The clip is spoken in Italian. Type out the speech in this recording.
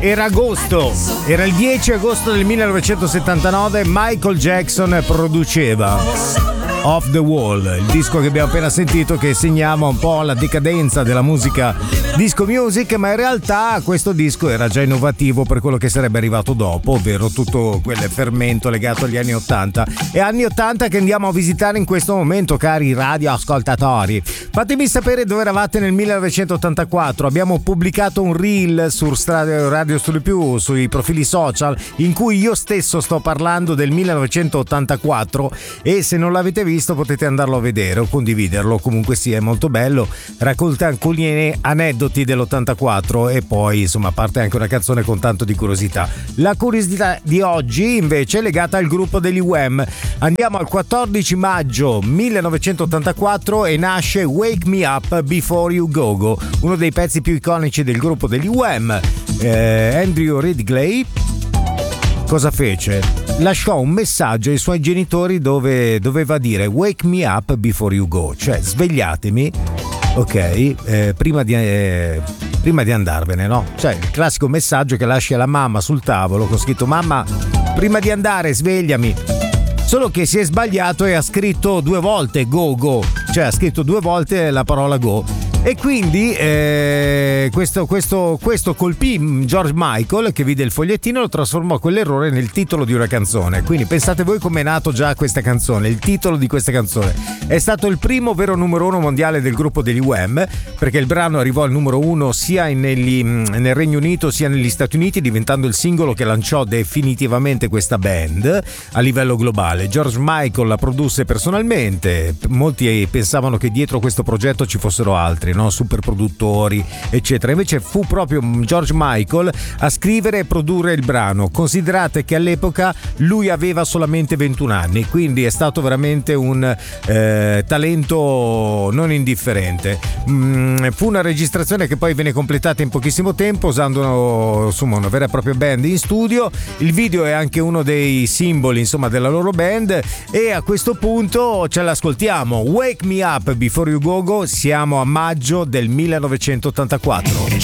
Era agosto, era il 10 agosto del 1979, Michael Jackson produceva Off the Wall, il disco che abbiamo appena sentito, che segnava un po' la decadenza della musica disco music, ma in realtà questo disco era già innovativo per quello che sarebbe arrivato dopo, ovvero tutto quel fermento legato agli anni 80 e anni 80 che andiamo a visitare in questo momento, cari radioascoltatori. Fatemi sapere dove eravate nel 1984. Abbiamo pubblicato un reel su Radio Studio Più, sui profili social, in cui io stesso sto parlando del 1984, e se non l'avete visto potete andarlo a vedere o condividerlo. Comunque sì, è molto bello, racconta alcuni aneddoti dell'84 e poi insomma parte anche una canzone con tanto di curiosità. La curiosità di oggi invece è legata al gruppo degli Wham. Andiamo al 14 maggio 1984 e nasce Wake Me Up Before You Go Go, uno dei pezzi più iconici del gruppo degli Wham. Andrew Ridgeley cosa fece? Lasciò un messaggio ai suoi genitori dove doveva dire Wake me up before you go, cioè svegliatemi, ok, prima di andarvene, no? Cioè il classico messaggio che lasci alla mamma sul tavolo con scritto mamma, prima di andare svegliami. Solo che si è sbagliato e ha scritto 2 volte go go, cioè ha scritto 2 volte la parola go. E quindi questo colpì George Michael, che vide il fogliettino e lo trasformò quell'errore nel titolo di una canzone. Quindi pensate voi come è nato già questa canzone, il titolo di questa canzone. È stato il primo vero numero 1 mondiale del gruppo degli Wham, perché il brano arrivò al numero 1 sia nel Regno Unito sia negli Stati Uniti, diventando il singolo che lanciò definitivamente questa band a livello globale. George Michael la produsse personalmente, molti pensavano che dietro questo progetto ci fossero altri, no? Super produttori eccetera, invece fu proprio George Michael a scrivere e produrre il brano. Considerate che all'epoca lui aveva solamente 21 anni, quindi è stato veramente un talento non indifferente. Fu una registrazione che poi venne completata in pochissimo tempo usando insomma una vera e propria band in studio. Il video è anche uno dei simboli insomma della loro band, e a questo punto ce l'ascoltiamo. Wake Me Up Before You Go Go, siamo a maggio del 1984.